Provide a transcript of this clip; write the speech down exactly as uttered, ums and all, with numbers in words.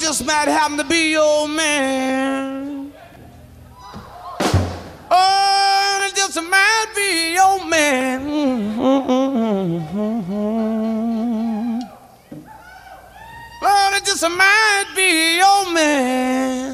just might happen to be your man. Oh, it just might be your man. Lord, it just might be your man.